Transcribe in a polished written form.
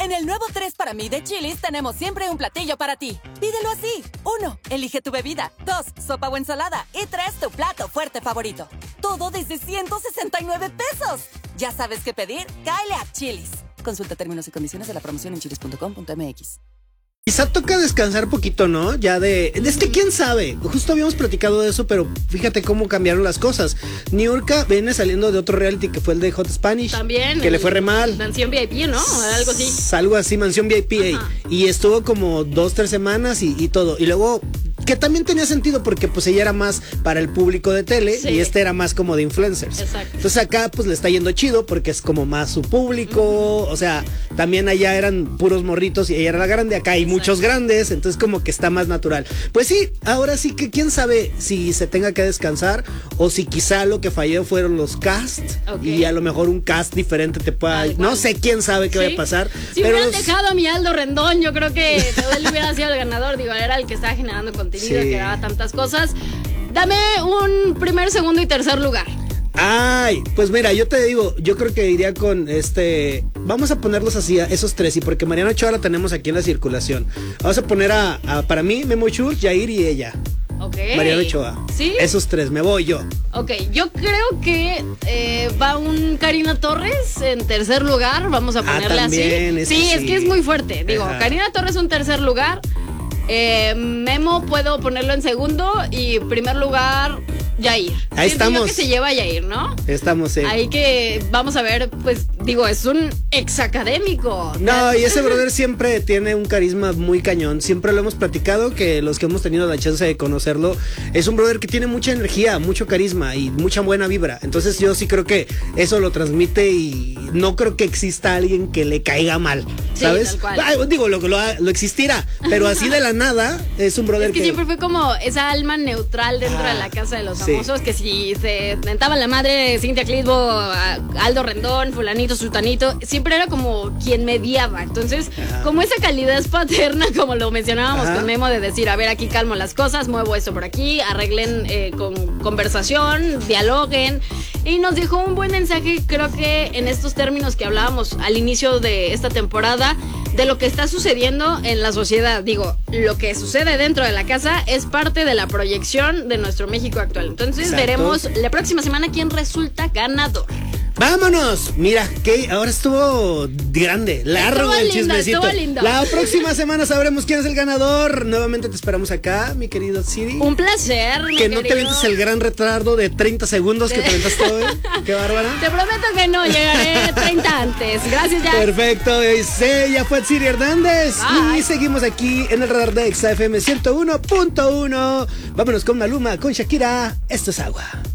En el nuevo 3 para mí de Chili's tenemos siempre un platillo para ti. Pídelo así. 1. Elige tu bebida. 2. Sopa o ensalada. Y 3. Tu plato fuerte favorito. Todo desde 169 pesos. ¿Ya sabes qué pedir? Cáele a Chili's. Consulta términos y condiciones de la promoción en chilis.com.mx. Quizá toca descansar poquito, ¿no? Ya es que quién sabe. Justo habíamos platicado de eso, pero fíjate cómo cambiaron las cosas. Niurka viene saliendo de otro reality que fue el de Hot Spanish. También. Que le fue re mal. Mansión VIP, ¿no? Algo así. Algo así, Mansión VIP. Y estuvo como 2-3 semanas y todo. Y luego, que también tenía sentido porque pues ella era más para el público de tele y este era más como de influencers. Exacto. Entonces acá pues le está yendo chido porque es como más su público. O sea, también allá eran puros morritos y ella era la grande. Acá hay muchos grandes, entonces como que está más natural. Pues sí, ahora sí que quién sabe si se tenga que descansar o si quizá lo que falló fueron los casts y a lo mejor un cast diferente te pueda... No sé, quién sabe qué vaya a pasar. Si pero hubieran dejado a mi Aldo Rendón, yo creo que él hubiera sido el ganador. Digo, era el que estaba generando contenido, que daba tantas cosas. Dame un primer, segundo y tercer lugar. Ay, pues mira, yo te digo, yo creo que iría con vamos a ponerlos así, a esos tres, y porque Mariana Ochoa la tenemos aquí en la circulación. Vamos a poner para mí, Memo Schultz, Yair y ella. Ok. Mariana Ochoa. ¿Sí? Esos tres, me voy yo. Ok, yo creo que va un Karina Torres en tercer lugar, vamos a ponerle también, así. Sí, es que es muy fuerte. Digo, Karina Torres en tercer lugar. Memo puedo ponerlo en segundo y primer lugar Yair. Ahí estamos. Yo que se lleva Yair, ¿no? Estamos, Ahí que vamos a ver, pues digo, es un exacadémico. No, y ese brother siempre tiene un carisma muy cañón. Siempre lo hemos platicado, que los que hemos tenido la chance de conocerlo, es un brother que tiene mucha energía, mucho carisma y mucha buena vibra. Entonces yo sí creo que eso lo transmite y no creo que exista alguien que le caiga mal, ¿sabes? Sí, tal cual. Digo, lo existirá, pero así de la nada es un brother que siempre fue como esa alma neutral dentro de la casa de los famosos, que si se tentaba la madre Cintia Clitbo, Aldo Rendón, fulanito, sultanito, siempre era como quien mediaba. Entonces, como esa calidad paterna, como lo mencionábamos con Memo, de decir, a ver, aquí calmo las cosas, muevo esto por aquí, arreglen con conversación, dialoguen, y nos dejó un buen mensaje, creo que en estos términos que hablábamos al inicio de esta temporada, de lo que está sucediendo en la sociedad. Digo, lo que sucede dentro de la casa es parte de la proyección de nuestro México actual. Entonces veremos la próxima semana quién resulta ganador. ¡Vámonos! Mira, que ahora estuvo grande, largo el chismecito. Estuvo lindo. La próxima semana sabremos quién es el ganador. Nuevamente te esperamos acá, mi querido Siri. Un placer, mi Que no te avientes el gran retardo de 30 segundos que te aventaste hoy. ¡Qué bárbara! Te prometo que no, llegaré 30 antes. Gracias, Jack. Perfecto, ella fue Siri Hernández. Bye. Y seguimos aquí en el radar de XFM 101.1. Vámonos con Maluma, con Shakira. Esto es agua.